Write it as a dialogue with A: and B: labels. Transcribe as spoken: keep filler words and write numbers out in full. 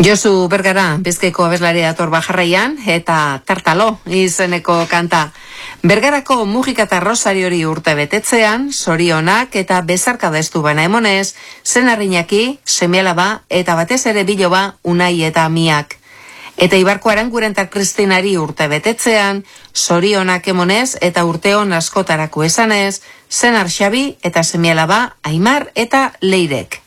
A: Josu Bergara, Bizkaiko abeslari dator bajarraian, eta Tartalo izeneko kanta. Bergarako Mujika eta Rosariori urte betetzean, zorionak eta bezarkada estu bana emonez, senarrinaki, semialaba eta batez ere biloba Unai eta Miak. Eta Ibarko Aranguren eta Kristinari urte betetzean, zorionak emonez eta urteon askotarako esanez, senar Xabi eta semialaba Aimar eta Leirek.